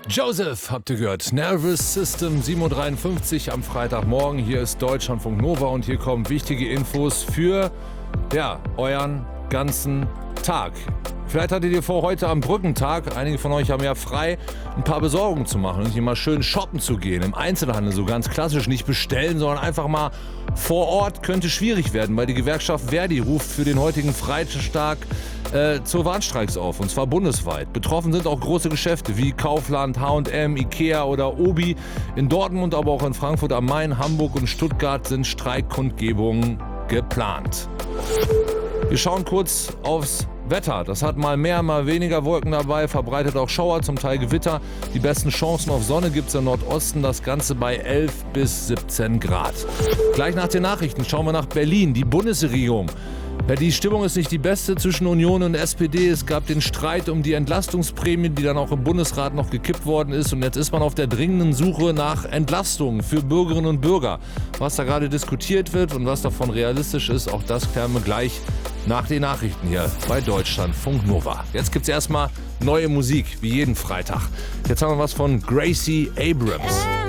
Joseph, habt ihr gehört? Nervous System 7.53 Uhr am Freitagmorgen. Hier ist Deutschlandfunk Nova und hier kommen wichtige Infos für, euren ganzen Tag. Vielleicht hattet ihr vor, heute am Brückentag, einige von euch haben ja frei, ein paar Besorgungen zu machen und hier mal schön shoppen zu gehen. Im Einzelhandel, so ganz klassisch, nicht bestellen, sondern einfach mal vor Ort. Könnte schwierig werden, weil die Gewerkschaft Verdi ruft für den heutigen Freitag zur Warnstreiks auf, und zwar bundesweit. Betroffen sind auch große Geschäfte wie Kaufland, H&M, Ikea oder Obi. In Dortmund, aber auch in Frankfurt am Main, Hamburg und Stuttgart sind Streikkundgebungen geplant. Wir schauen kurz aufs Wetter. Das hat mal mehr, mal weniger Wolken dabei, verbreitet auch Schauer, zum Teil Gewitter. Die besten Chancen auf Sonne gibt es im Nordosten, das Ganze bei 11 bis 17 Grad. Gleich nach den Nachrichten schauen wir nach Berlin, die Bundesregierung. Die Stimmung ist nicht die beste zwischen Union und SPD. Es gab den Streit um die Entlastungsprämie, die dann auch im Bundesrat noch gekippt worden ist. Und jetzt ist man auf der dringenden Suche nach Entlastungen für Bürgerinnen und Bürger. Was da gerade diskutiert wird und was davon realistisch ist, auch das klären wir gleich nach den Nachrichten hier bei Deutschlandfunk Nova. Jetzt gibt's erstmal neue Musik, wie jeden Freitag. Jetzt haben wir was von Gracie Abrams.